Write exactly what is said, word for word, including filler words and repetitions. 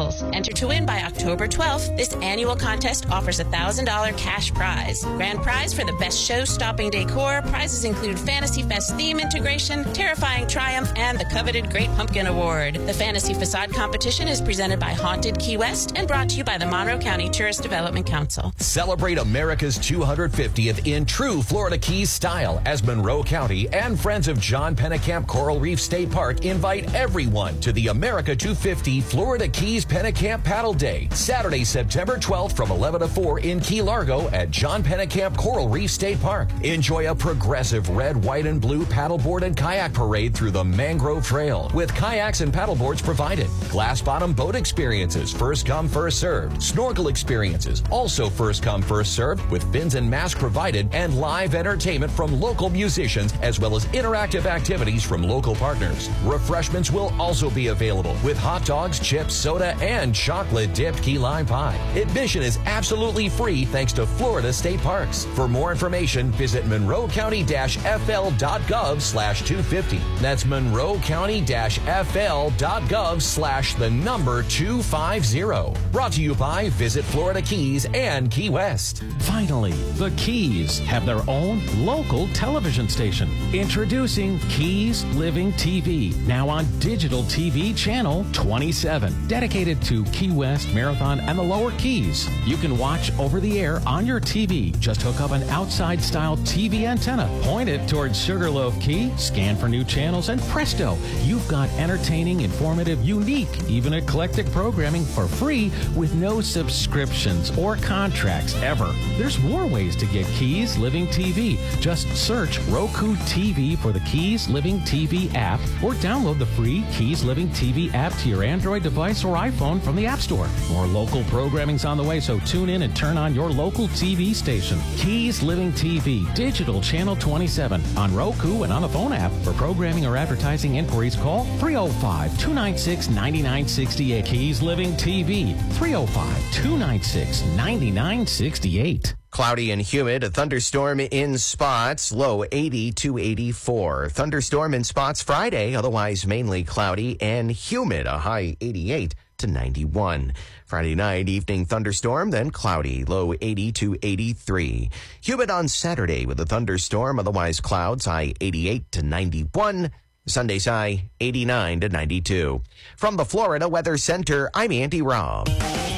specials. Enter to win by October twelfth. This annual contest offers a one thousand dollars cash prize. Grand prize for the best show-stopping decor. Prizes include Fantasy Fest theme integration, Terrifying Triumph, and the coveted Great Pumpkin Award. The Fantasy Facade Competition is presented by Haunted Key West and brought to you by the Monroe County Tourist Development Council. Celebrate America's two hundred fiftieth in true Florida Keys style as Monroe County and Friends of John Pennekamp Coral Reef State Park invite everyone to the America two fifty Florida Keys Pennekamp Paddle Day, Saturday, September twelfth from eleven to four in Key Largo at John Pennekamp Coral Reef State Park. Enjoy a progressive red, white, and blue paddleboard and kayak parade through the Mangrove Trail with kayaks and paddleboards provided. Glass bottom boat experiences, first come, first served. Snorkel experiences, also first come, first served with fins and masks provided, and live entertainment from local musicians as well as interactive activities from local partners. Refreshments will also be available with hot dogs, chips, soda, and chocolate dipped key lime pie. Admission is absolutely free thanks to Florida State Parks. For more information, visit monroe county dash f l dot gov slash two fifty. That's monroe county dash f l dot gov slash the number two fifty. Brought to you by Visit Florida Keys and Key West. Finally, the Keys have their own local television station. Introducing Keys Living T V, now on digital T V channel twenty-seven, dedicated to Key West, Marathon, and the Lower Keys. You can watch over the air on your T V. Just hook up an outside-style T V antenna, point it towards Sugarloaf Key, scan for new channels, and presto, you've got entertaining, informative, unique, even eclectic programming for free with no subscriptions or contracts ever. There's more ways to get Keys Living T V. Just search Roku T V for the Keys Living T V app or download the free Keys Living T V app to your Android device or iPhone from the App Store. More local programming's on the way, so tune in and turn on your local T V station. Keys Living T V, digital channel twenty-seven, on Roku and on the phone app. For programming or advertising inquiries, call three oh five, two nine six, nine nine six eight. Keys Living T V, three oh five, two nine six, nine nine six eight. Cloudy and humid, a thunderstorm in spots, low eighty to eighty-four. Thunderstorm in spots Friday, otherwise mainly cloudy and humid, a high eighty-eight to ninety-one. Friday night, evening thunderstorm, then cloudy, low eighty to eighty-three. Humid on Saturday with a thunderstorm, otherwise clouds, high eighty-eight to ninety-one. Sunday's high eighty-nine to ninety-two. From the Florida Weather Center, I'm Andy Robb.